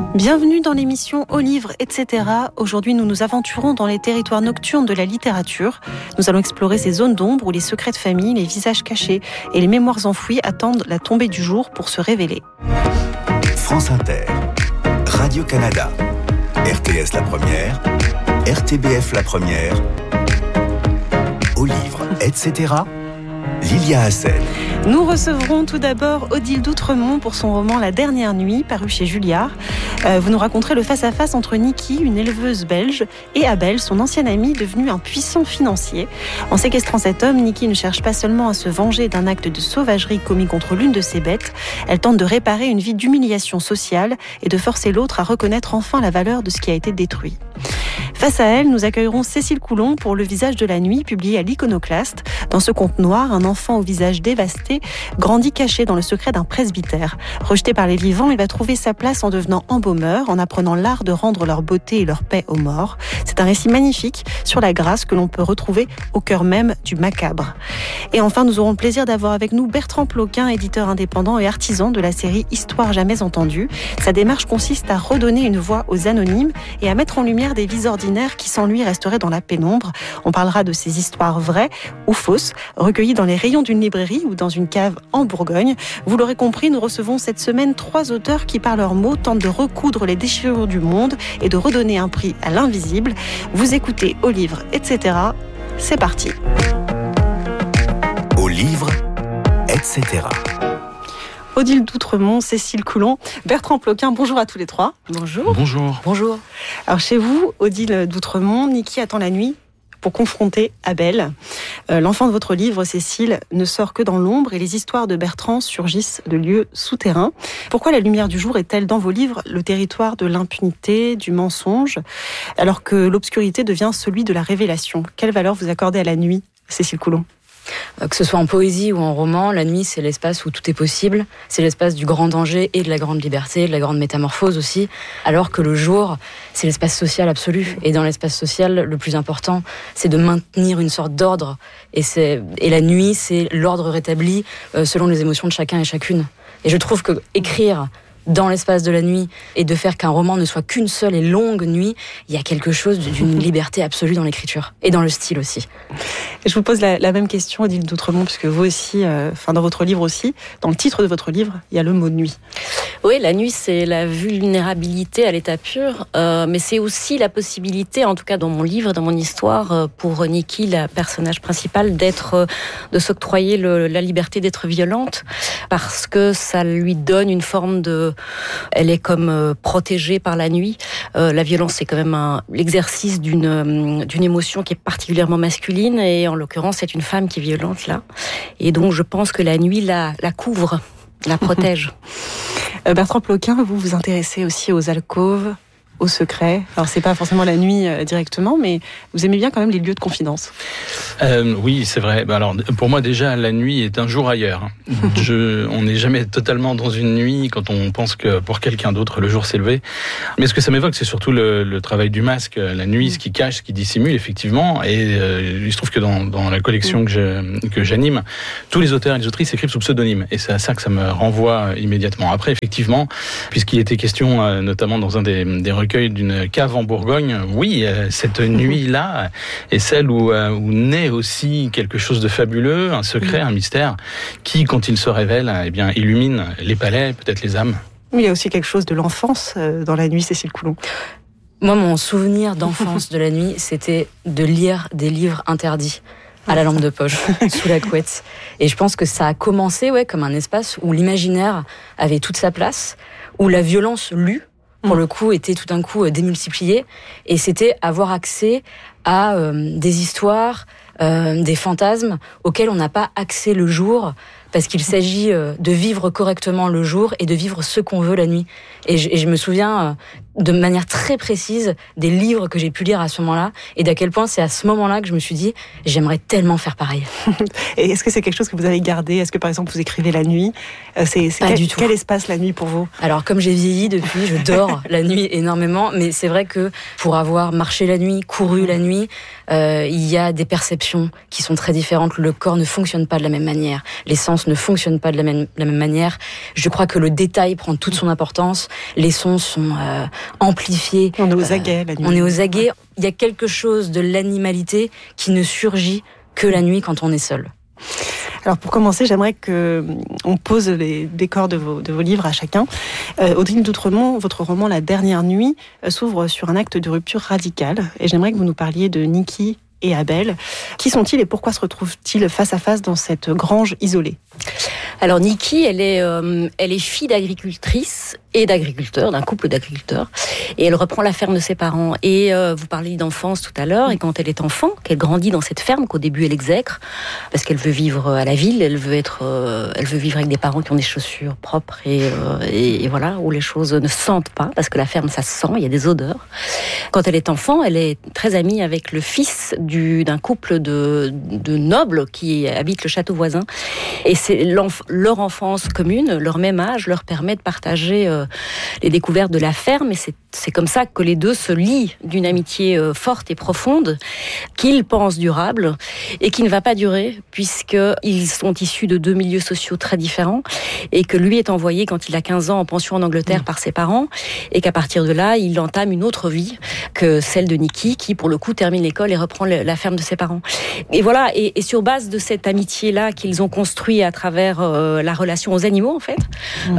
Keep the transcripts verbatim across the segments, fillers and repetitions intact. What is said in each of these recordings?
Bienvenue dans l'émission Au livre, et cetera. Aujourd'hui, nous nous aventurons dans les territoires nocturnes de la littérature. Nous allons explorer ces zones d'ombre où les secrets de famille, les visages cachés et les mémoires enfouies attendent la tombée du jour pour se révéler. France Inter, Radio-Canada, R T S La Première, R T B F La Première, Au livre, et cetera. Lilia Hassen. Nous recevrons tout d'abord Odile d'Outremont pour son roman La Dernière Nuit, paru chez Julliard. Euh, vous nous raconterez le face-à-face entre Niki, une éleveuse belge, et Abel, son ancien ami devenu un puissant financier. En séquestrant cet homme, Niki ne cherche pas seulement à se venger d'un acte de sauvagerie commis contre l'une de ses bêtes, elle tente de réparer une vie d'humiliation sociale et de forcer l'autre à reconnaître enfin la valeur de ce qui a été détruit. Face à elle, nous accueillerons Cécile Coulon pour Le Visage de la Nuit, publié à l'Iconoclaste. Dans ce conte noir, un enfant au visage dévasté grandit caché dans le secret d'un presbytère. Rejeté par les vivants, il va trouver sa place en devenant embaumeur, en apprenant l'art de rendre leur beauté et leur paix aux morts. C'est un récit magnifique sur la grâce que l'on peut retrouver au cœur même du macabre. Et enfin, nous aurons le plaisir d'avoir avec nous Bertrand Ploquin, éditeur indépendant et artisan de la série Histoire jamais entendue. Sa démarche consiste à redonner une voix aux anonymes et à mettre en lumière des vies ordinaires qui sans lui resteraient dans la pénombre. On parlera de ces histoires vraies ou fausses, recueillies dans les rayons d'une librairie ou dans une cave en Bourgogne. Vous l'aurez compris, nous recevons cette semaine trois auteurs qui, par leurs mots, tentent de recoudre les déchirures du monde et de redonner un prix à l'invisible. Vous écoutez Au livre, et cetera. C'est parti. Au livre, et cetera. Odile d'Outremont, Cécile Coulon, Bertrand Ploquin, bonjour à tous les trois. Bonjour. Bonjour. Bonjour. Alors chez vous, Odile d'Outremont, Niki attend la nuit pour confronter Abel. Euh, l'enfant de votre livre, Cécile, ne sort que dans l'ombre et les histoires de Bertrand surgissent de lieux souterrains. Pourquoi la lumière du jour est-elle dans vos livres le territoire de l'impunité, du mensonge, alors que l'obscurité devient celui de la révélation? Quelle valeur vous accordez à la nuit, Cécile Coulon? Que ce soit en poésie ou en roman, la nuit, c'est l'espace où tout est possible. C'est l'espace du grand danger et de la grande liberté, de la grande métamorphose aussi. Alors que le jour, c'est l'espace social absolu. Et dans l'espace social, le plus important, c'est de maintenir une sorte d'ordre. Et, c'est, et la nuit, c'est l'ordre rétabli euh, selon les émotions de chacun et chacune. Et je trouve que écrire dans l'espace de la nuit et de faire qu'un roman ne soit qu'une seule et longue nuit, il y a quelque chose d'une liberté absolue dans l'écriture et dans le style aussi. Et je vous pose la, la même question, Odile d'Outremont, puisque vous aussi, euh, enfin dans votre livre aussi, dans le titre de votre livre, il y a le mot nuit. Oui, la nuit, c'est la vulnérabilité à l'état pur, euh, mais c'est aussi la possibilité, en tout cas dans mon livre, dans mon histoire, euh, pour Niki, la personnage principale, d'être, euh, de s'octroyer le, la liberté d'être violente, parce que ça lui donne une forme de... Elle est comme euh, protégée par la nuit. Euh, la violence, c'est quand même un, l'exercice d'une, euh, d'une émotion qui est particulièrement masculine, et en l'occurrence, c'est une femme qui est violente, là. Et donc, je pense que la nuit la, la couvre, la protège. Bertrand Ploquin, vous vous intéressez aussi aux alcôves, aux secrets. Alors, c'est pas forcément la nuit euh, directement, mais vous aimez bien quand même les lieux de confidence. Euh, oui, c'est vrai. Alors, pour moi, déjà, la nuit est un jour ailleurs. Je, on n'est jamais totalement dans une nuit quand on pense que pour quelqu'un d'autre, le jour s'est levé. Mais ce que ça m'évoque, c'est surtout le, le travail du masque, la nuit, ce qui cache, ce qui dissimule, effectivement. Et euh, il se trouve que dans, dans la collection que, je, que j'anime, tous les auteurs et les autrices écrivent sous pseudonyme. Et c'est à ça que ça me renvoie immédiatement. Après, effectivement, puisqu'il était question, euh, notamment dans un des, des recueils d'une cave en Bourgogne, oui, euh, cette nuit-là est celle où, euh, où naît aussi quelque chose de fabuleux, un secret, un mystère, qui, quand il se révèle, eh bien, illumine les palais, peut-être les âmes. Il y a aussi quelque chose de l'enfance euh, dans la nuit, Cécile Coulon. Moi, mon souvenir d'enfance de la nuit, c'était de lire des livres interdits à la lampe de poche, sous la couette. Et je pense que ça a commencé ouais, comme un espace où l'imaginaire avait toute sa place, où la violence lue, pour le coup, était tout d'un coup démultipliée. Et c'était avoir accès à euh, des histoires, euh, des fantasmes auxquels on n'a pas accès le jour, parce qu'il s'agit euh, de vivre correctement le jour et de vivre ce qu'on veut la nuit. Et je, et je me souviens, euh, de manière très précise des livres que j'ai pu lire à ce moment-là et d'à quel point c'est à ce moment-là que je me suis dit j'aimerais tellement faire pareil. Et est-ce que c'est quelque chose que vous avez gardé ? Est-ce que par exemple vous écrivez la nuit ? C'est, c'est Pas quel, du tout. Quel espace la nuit pour vous ? Alors comme j'ai vieilli depuis, je dors la nuit énormément, mais c'est vrai que pour avoir marché la nuit, couru la nuit, euh, il y a des perceptions qui sont très différentes. Le corps ne fonctionne pas de la même manière, les sens ne fonctionnent pas de la même, la même manière. Je crois que le détail prend toute son importance, les sons sont euh, amplifiés. On est aux aguets la nuit. On est aux aguets. Il y a quelque chose de l'animalité qui ne surgit que la nuit quand on est seul. Alors pour commencer, j'aimerais que on pose les décors de vos, de vos livres à chacun. Euh, Odile d'Outremont, votre roman La Dernière Nuit euh, s'ouvre sur un acte de rupture radicale. Et j'aimerais que vous nous parliez de Niki et Abel. Qui sont-ils et pourquoi se retrouvent-ils face à face dans cette grange isolée ? Alors Niki, elle est, euh, elle est fille d'agricultrice et d'agriculteur, d'un couple d'agriculteurs, et elle reprend la ferme de ses parents. Et euh, vous parliez d'enfance tout à l'heure, et quand elle est enfant, qu'elle grandit dans cette ferme, qu'au début elle exècre, parce qu'elle veut vivre à la ville, elle veut être, euh, elle veut vivre avec des parents qui ont des chaussures propres et, euh, et, et voilà, où les choses ne sentent pas, parce que la ferme ça se sent, il y a des odeurs. Quand elle est enfant, elle est très amie avec le fils du, d'un couple de, de nobles qui habitent le château voisin, et c'est leur enfance commune, leur même âge, leur permet de partager euh, les découvertes de la ferme, et c'est, c'est comme ça que les deux se lient d'une amitié euh, forte et profonde, qu'ils pensent durable, et qui ne va pas durer, puisqu'ils sont issus de deux milieux sociaux très différents, et que lui est envoyé quand il a quinze ans en pension en Angleterre mmh. par ses parents, et qu'à partir de là, il entame une autre vie que celle de Niki, qui pour le coup termine l'école et reprend le, la ferme de ses parents. Et voilà, et, et sur base de cette amitié-là qu'ils ont construit à travers euh, la relation aux animaux, en fait, mmh.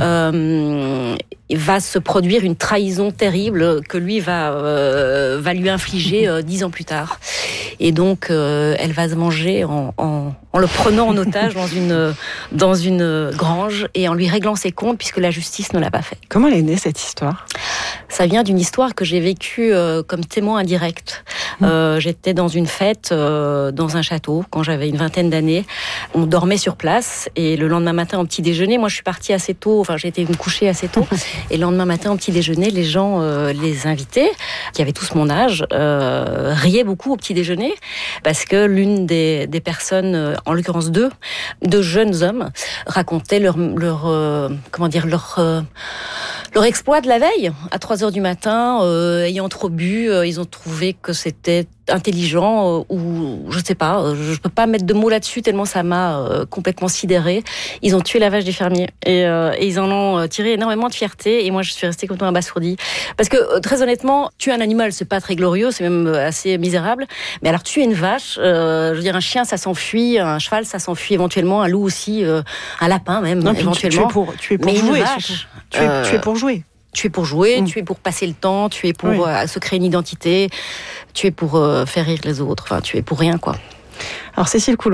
euh, va se produire une trahison terrible que lui va, euh, va lui infliger euh, dix ans plus tard. Et donc, euh, elle va se venger en, en, en le prenant en otage dans une, dans une grange et en lui réglant ses comptes, puisque la justice ne l'a pas fait. Comment elle est née, cette histoire ? Ça vient d'une histoire que j'ai vécue euh, comme témoin indirect. Mmh. Euh, j'étais dans une fête, euh, dans un château, quand j'avais une vingtaine d'années. On dormait sur place, et le lendemain matin, au petit déjeuner, moi je suis partie assez tôt, enfin j'ai été me coucher assez tôt, et le lendemain matin, au petit déjeuner, les gens, euh, les invités, qui avaient tous mon âge, euh, riaient beaucoup au petit déjeuner, parce que l'une des, des personnes, en l'occurrence deux, deux jeunes hommes, racontaient leur, leur euh, comment dire, leur... Euh, leur exploit de la veille, à trois heures du matin, euh, ayant trop bu, euh, ils ont trouvé que c'était intelligent, euh, ou je sais pas, euh, je peux pas mettre de mots là-dessus tellement ça m'a euh, complètement sidérée. Ils ont tué la vache du fermier, et, euh, et ils en ont tiré énormément de fierté, et moi je suis restée complètement abasourdie. Parce que euh, très honnêtement, tuer un animal, c'est pas très glorieux, c'est même assez misérable, mais alors tuer une vache, euh, je veux dire, un chien ça s'enfuit, un cheval ça s'enfuit éventuellement, un loup aussi, euh, un lapin même, non, éventuellement. Tu es pour, tu es pour mais jouer, une vache, tu es, euh, tu es pour jouer. Tu es pour jouer, mmh. tu es pour passer le temps, tu es pour oui. euh, se créer une identité, tu es pour euh, faire rire les autres, enfin tu es pour rien quoi. Alors Cécile Coulon,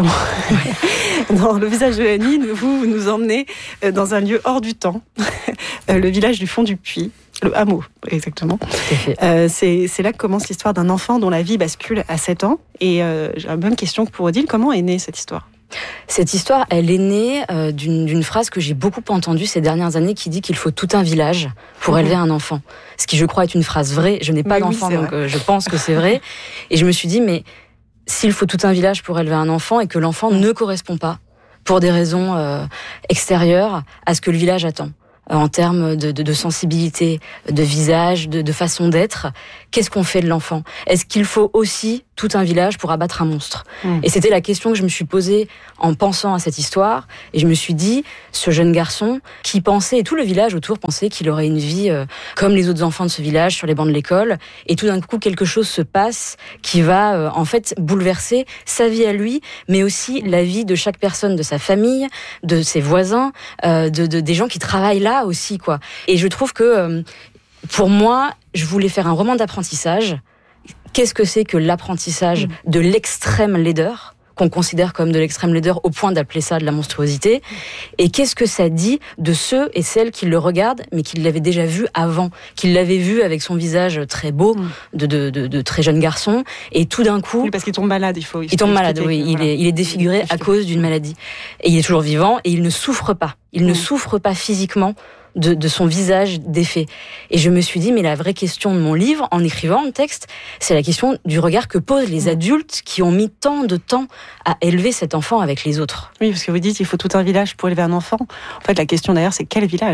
dans Le visage de la nuit, vous, vous nous emmenez dans un lieu hors du temps, le village du fond du puits, le hameau exactement. Euh, c'est, c'est là que commence l'histoire d'un enfant dont la vie bascule à sept ans. Et euh, j'ai une bonne question pour Odile, comment est née cette histoire ? Cette histoire, elle est née euh, d'une, d'une phrase que j'ai beaucoup entendue ces dernières années qui dit qu'il faut tout un village pour mmh. élever un enfant. Ce qui, je crois, est une phrase vraie. Je n'ai pas oui, d'enfant, oui, donc euh, je pense que c'est vrai. Et je me suis dit, mais s'il faut tout un village pour élever un enfant et que l'enfant ne correspond pas pour des raisons euh, extérieures à ce que le village attend, en termes de, de, de sensibilité, de visage, de, de façon d'être, qu'est-ce qu'on fait de l'enfant ? Est-ce qu'il faut aussi tout un village pour abattre un monstre ? mmh. Et c'était la question que je me suis posée en pensant à cette histoire. Et je me suis dit, ce jeune garçon qui pensait, et tout le village autour pensait qu'il aurait une vie euh, comme les autres enfants de ce village sur les bancs de l'école. Et tout d'un coup, quelque chose se passe qui va euh, en fait bouleverser sa vie à lui, mais aussi la vie de chaque personne de sa famille, de ses voisins, euh, de, de, des gens qui travaillent là aussi, quoi. Et je trouve que, euh, pour moi, je voulais faire un roman d'apprentissage. Qu'est-ce que c'est que l'apprentissage mmh. de l'extrême laideur, qu'on considère comme de l'extrême laideur au point d'appeler ça de la monstruosité, et qu'est-ce que ça dit de ceux et celles qui le regardent, mais qui l'avaient déjà vu avant, qui l'avaient vu avec son visage très beau, mmh. de, de, de, de très jeune garçon, et tout d'un coup... Oui, parce qu'il tombe malade, il faut... Il, il tombe malade, oui, il, voilà. est, il est défiguré à cause d'une maladie. Et il est toujours vivant, et il ne souffre pas. Il mmh. ne souffre pas physiquement de, de son visage défait. Et je me suis dit, mais la vraie question de mon livre, en écrivant le texte, c'est la question du regard que posent les adultes qui ont mis tant de temps à élever cet enfant avec les autres. Oui, parce que vous dites, il faut tout un village pour élever un enfant. En fait, la question d'ailleurs, c'est quel village ?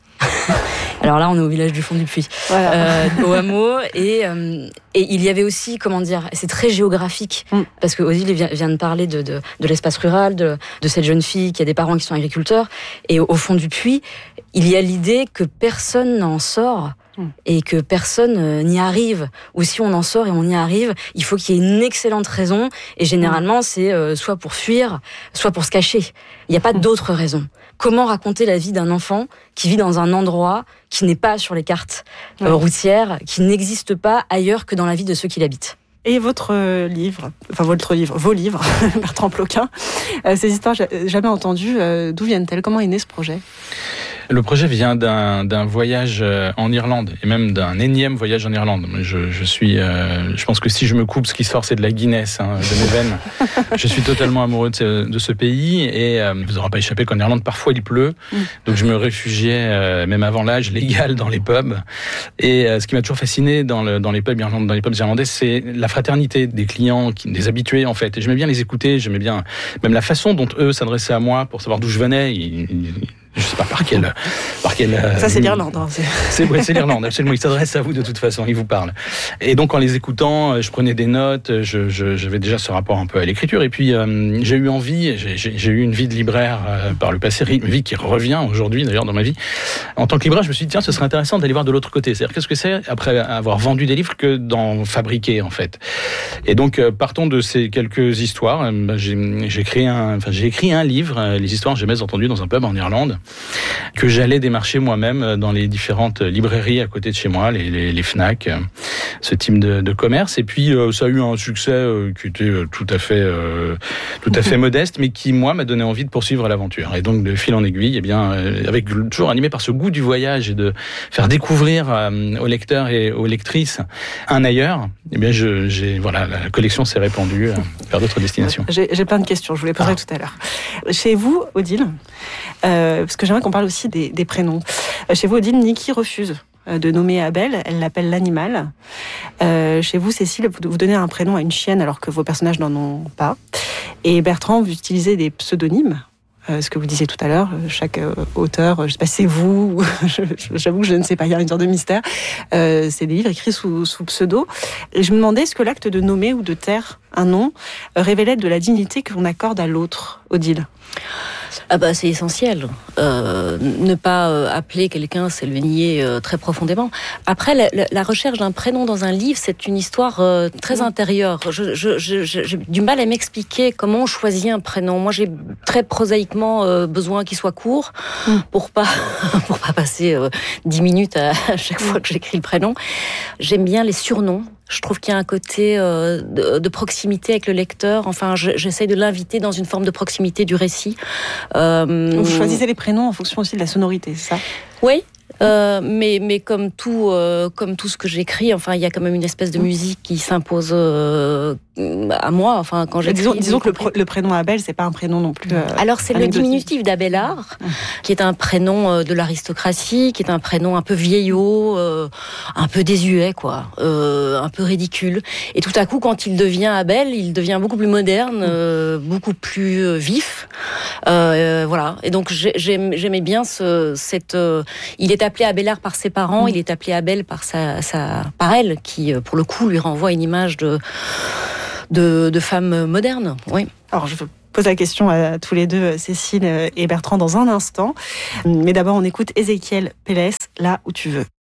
Alors là, on est au village du fond du puits, voilà. euh, au hameau, et, euh, et il y avait aussi, comment dire, c'est très géographique, mm. parce que Odile vient, vient de parler de, de, de l'espace rural, de, de cette jeune fille qui a des parents qui sont agriculteurs, et au, au fond du puits, il y a l'idée que personne n'en sort, et que personne n'y arrive. Ou si on en sort et on y arrive, il faut qu'il y ait une excellente raison, et généralement, c'est euh, soit pour fuir, soit pour se cacher. Il n'y a pas d'autre raison. Comment raconter la vie d'un enfant qui vit dans un endroit qui n'est pas sur les cartes euh, ouais. routières, qui n'existe pas ailleurs que dans la vie de ceux qui l'habitent. Et votre livre, enfin votre livre, vos livres, Bertrand Ploquin, euh, ces histoires jamais entendues, euh, d'où viennent-elles ? Comment est né ce projet ? Le projet vient d'un, d'un voyage en Irlande, et même d'un énième voyage en Irlande. Je, je suis, euh, je pense que si je me coupe, ce qui sort, c'est de la Guinness, hein, de mes veines. Je suis totalement amoureux de ce, de ce pays, et euh, vous n'aurez pas échappé qu'en Irlande, parfois il pleut. Donc je me réfugiais, euh, même avant l'âge légal, dans les pubs. Et euh, ce qui m'a toujours fasciné dans, le, dans les pubs irlandais, dans les pubs irlandais, c'est la fraternité des clients, qui, des habitués en fait. Et j'aimais bien les écouter, j'aimais bien même la façon dont eux s'adressaient à moi pour savoir d'où je venais. Ils, ils, je sais pas par quel, par quel. Ça c'est l'Irlande. Hein, c'est... C'est, ouais, c'est l'Irlande, absolument. Ils s'adressent à vous de toute façon, ils vous parlent. Et donc en les écoutant, je prenais des notes. Je, je, j'avais déjà ce rapport un peu à l'écriture. Et puis euh, j'ai eu envie. J'ai, j'ai, j'ai eu une vie de libraire euh, par le passé, une vie qui revient aujourd'hui d'ailleurs dans ma vie. En tant que libraire, je me suis dit tiens, ce serait intéressant d'aller voir de l'autre côté. C'est-à-dire qu'est-ce que c'est après avoir vendu des livres que d'en fabriquer en fait. Et donc euh, partons de ces quelques histoires. Euh, bah, j'ai, j'ai créé un, enfin j'ai écrit un livre, euh, les histoires jamais entendues dans un pub en Irlande, que j'allais démarcher moi-même dans les différentes librairies à côté de chez moi, les, les, les Fnac, ce type de, de commerce. Et puis euh, ça a eu un succès euh, qui était tout à fait, euh, tout à fait modeste, mais qui moi m'a donné envie de poursuivre l'aventure. Et donc de fil en aiguille, eh bien, euh, avec toujours animé par ce goût du voyage et de faire découvrir euh, aux lecteurs et aux lectrices un ailleurs, eh bien, je, j'ai voilà, la collection s'est répandue euh, vers d'autres destinations. J'ai, j'ai plein de questions, je vous les poserai ah. tout à l'heure. Chez vous, Odile, euh, parce que j'aimerais qu'on parle aussi des, des prénoms. Chez vous, Odile, Niki refuse de nommer Abel, elle l'appelle l'animal. Euh, chez vous, Cécile, vous donnez un prénom à une chienne alors que vos personnages n'en ont pas. Et Bertrand, vous utilisez des pseudonymes. Euh, ce que vous disiez tout à l'heure, chaque euh, auteur, je ne sais pas si c'est vous, j'avoue que je ne sais pas, il y a une sorte de mystère. Euh, c'est des livres écrits sous, sous pseudo. Et je me demandais, est-ce que l'acte de nommer ou de taire un nom euh, révélait de la dignité que l'on accorde à l'autre, Odile ? Ah bah c'est essentiel. Euh, ne pas euh, appeler quelqu'un, c'est le nier euh, très profondément. Après, la, la, la recherche d'un prénom dans un livre, c'est une histoire euh, très mmh. intérieure. Je, je, je, j'ai du mal à m'expliquer comment on choisit un prénom. Moi, j'ai très prosaïquement euh, besoin qu'il soit court mmh. pour pas pour pas passer euh, dix minutes à, à chaque fois que j'écris le prénom. J'aime bien les surnoms. Je trouve qu'il y a un côté euh, de, de proximité avec le lecteur. Enfin, je, j'essaie de l'inviter dans une forme de proximité du récit. Euh... Vous choisissez les prénoms en fonction aussi de la sonorité, c'est ça ? Oui. Euh, mais mais comme tout euh, comme tout ce que j'écris, enfin il y a quand même une espèce de musique qui s'impose euh, à moi. Enfin quand j'écris. Disons, disons que le, pr- le prénom Abel, c'est pas un prénom non plus. Euh, Alors c'est le diminutif d'Abélard, mmh. qui est un prénom euh, de l'aristocratie, qui est un prénom un peu vieillot, euh, un peu désuet quoi, euh, un peu ridicule. Et tout à coup, quand il devient Abel, il devient beaucoup plus moderne, euh, beaucoup plus euh, vif. Euh, voilà. Et donc j'ai, j'aimais bien ce cette. Euh, il est appelé Abélard par ses parents, mmh. il est appelé Abel par sa, sa, par elle, qui, pour le coup, lui renvoie une image de, de, de femme moderne. Oui. Alors, je pose la question à tous les deux, Cécile et Bertrand, dans un instant. Mais d'abord, on écoute Ézéchiel Pélès, Là où tu veux.